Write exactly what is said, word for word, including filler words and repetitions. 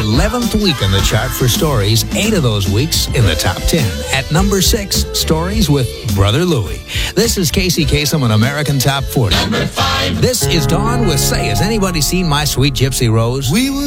eleventh week in the chart for Stories, eight of those weeks in the top ten. At number six, Stories with Brother Louie. This is Casey Kasem on American Top forty. Number five. This is Dawn with Say, Has Anybody Seen My Sweet Gypsy Rose? We will